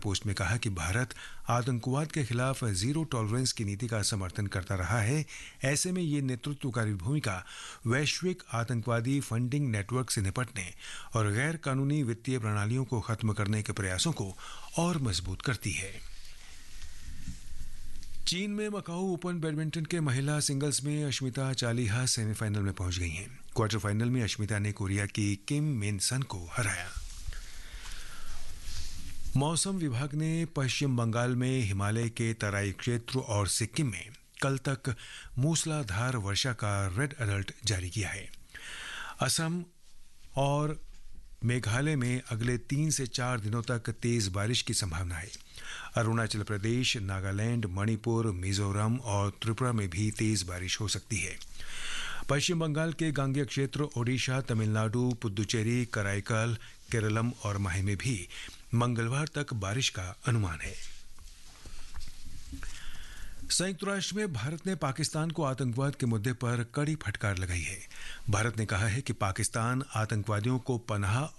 Post में कहा कि भारत आतंकवाद के खिलाफ जीरो टॉलरेंस की नीति का समर्थन करता रहा है। ऐसे में ये नेतृत्वकारी भूमिका वैश्विक आतंकवादी फंडिंग नेटवर्क से निपटने और गैर कानूनी वित्तीय प्रणालियों को खत्म करने के प्रयासों को और मजबूत करती है। चीन में मकाऊ ओपन बैडमिंटन के महिला सिंगल्स में अश्मिता चालीहा सेमीफाइनल में पहुंच गई हैं। क्वार्टर फाइनल में अश्मिता ने कोरिया की किम मिन सन को हराया। मौसम विभाग ने पश्चिम बंगाल में हिमालय के तराई क्षेत्र और सिक्किम में कल तक मूसलाधार वर्षा का रेड अलर्ट जारी किया है। असम और मेघालय में अगले 3 से 4 दिनों तक तेज बारिश की संभावना है। अरुणाचल प्रदेश, नागालैंड, मणिपुर, मिजोरम और त्रिपुरा में भी तेज बारिश हो सकती है। पश्चिम बंगाल के गांगेय क्षेत्र, ओडिशा, तमिलनाडु, पुदुचेरी, कराईकल, केरलम और माहे में भी मंगलवार तक बारिश का अनुमान है। संयुक्त राष्ट्र में भारत ने पाकिस्तान को आतंकवाद के मुद्दे पर कड़ी फटकार लगाई है। भारत ने कहा है कि पाकिस्तान आतंकवादियों को पनाह